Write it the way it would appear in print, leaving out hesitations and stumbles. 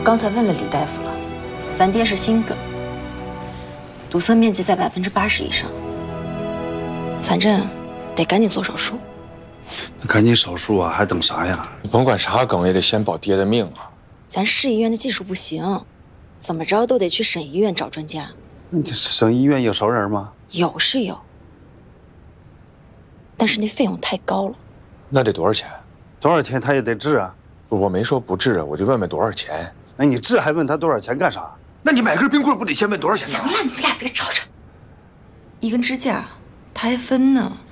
刚才问了李大夫了，咱爹是心梗，堵塞面积在80%以上，反正得赶紧做手术。 那赶紧手术啊，还等啥呀？ 你甭管啥梗，也得先保爹的命啊！ 咱市医院的技术不行，怎么着都得去省医院找专家。 那你省医院有熟人吗？ 有是有，但是那费用太高了。 那得多少钱？ 多少钱他也得治啊。 我没说不治啊，我就问问多少钱。 那你治还问他多少钱干啥？ 那你买根冰棍不得先问多少钱？ 行了，你们俩别吵吵。一根支架，他还分呢。